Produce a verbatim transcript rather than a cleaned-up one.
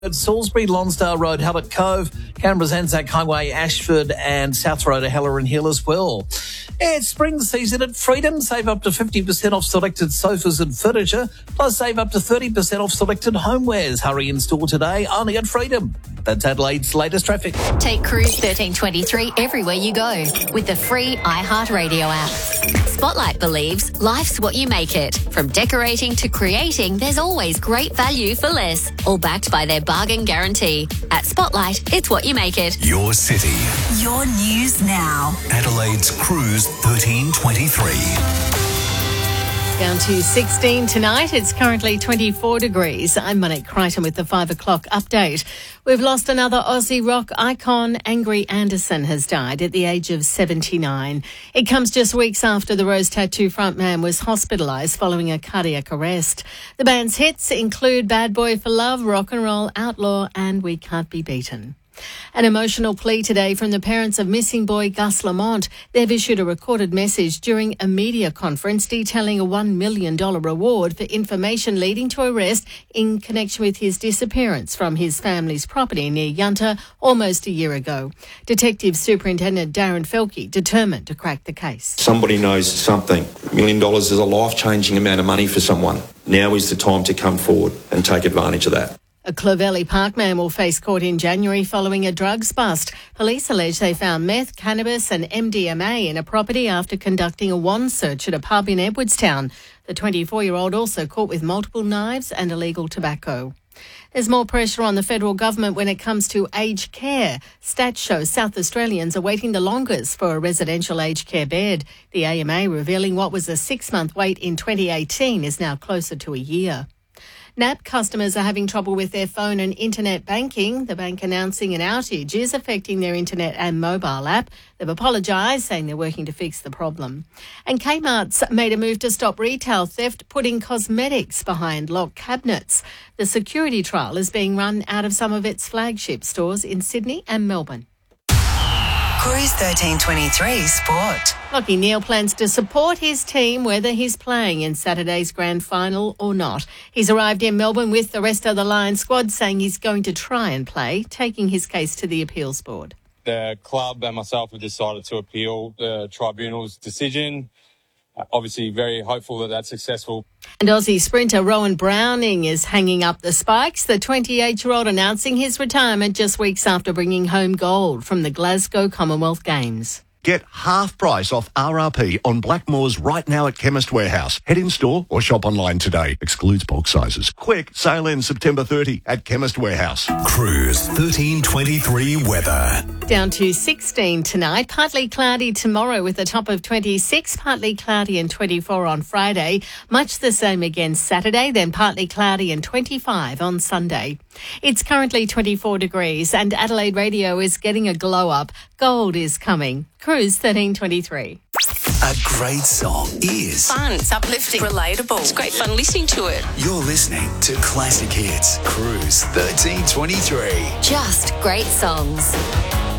At Salisbury, Lonsdale Road, Hallett Cove, Canberra's Anzac Highway, Ashford and South Road, Heller Hill as well. It's spring season at Freedom. Save up to fifty percent off selected sofas and furniture, plus save up to thirty percent off selected homewares. Hurry in store today, only at Freedom. That's Adelaide's latest traffic. Take Cruise thirteen twenty-three everywhere you go with the free iHeartRadio app. Spotlight believes life's what you make it. From decorating to creating, there's always great value for less. All backed by their bargain guarantee. At Spotlight, it's what you make it. Your city. Your news now. Adelaide's Cruise thirteen twenty-three. Down to sixteen tonight. It's currently twenty-four degrees. I'm Monique Crichton with the five o'clock update. We've lost another Aussie rock icon. Angry Anderson has died at the age of seventy-nine. It comes just weeks after the Rose Tattoo frontman was hospitalised following a cardiac arrest. The band's hits include Bad Boy for Love, Rock and Roll, Outlaw and We Can't Be Beaten. An emotional plea today from the parents of missing boy Gus Lamont. They've issued a recorded message during a media conference detailing a one million dollars reward for information leading to arrest in connection with his disappearance from his family's property near Yunta almost a year ago. Detective Superintendent Darren Felke determined to crack the case. Somebody knows something. A million dollars is a life-changing amount of money for someone. Now is the time to come forward and take advantage of that. A Clovelly Park man will face court in January following a drugs bust. Police allege they found meth, cannabis and M D M A in a property after conducting a wand search at a pub in Edwardstown. The twenty-four-year-old also caught with multiple knives and illegal tobacco. There's more pressure on the federal government when it comes to aged care. Stats show South Australians are waiting the longest for a residential aged care bed. The A M A revealing what was a six-month wait in twenty eighteen is now closer to a year. N A B customers are having trouble with their phone and internet banking. The bank announcing an outage is affecting their internet and mobile app. They've apologised, saying they're working to fix the problem. And Kmart's made a move to stop retail theft, putting cosmetics behind locked cabinets. The security trial is being run out of some of its flagship stores in Sydney and Melbourne. Cruise thirteen twenty-three Sport. Lachie Neale plans to support his team whether he's playing in Saturday's grand final or not. He's arrived in Melbourne with the rest of the Lions squad, saying he's going to try and play, taking his case to the appeals board. The club and myself have decided to appeal the tribunal's decision. Obviously very hopeful that that's successful. And Aussie sprinter Rowan Browning is hanging up the spikes. The twenty-eight-year-old announcing his retirement just weeks after bringing home gold from the Glasgow Commonwealth Games. Get half price off R R P on Blackmores right now at Chemist Warehouse. Head in store or shop online today. Excludes bulk sizes. Quick, sale ends September thirtieth at Chemist Warehouse. Cruise thirteen twenty-three weather. Down to sixteen tonight. Partly cloudy tomorrow with a top of twenty-six. Partly cloudy and twenty-four on Friday. Much the same again Saturday. Then partly cloudy and twenty-five on Sunday. It's currently twenty-four degrees and Adelaide Radio is getting a glow up. Gold is coming. Cruise thirteen twenty-three. A great song is fun, it's uplifting, relatable. It's great fun listening to it. You're listening to Classic Hits. Cruise thirteen twenty-three. Just great songs.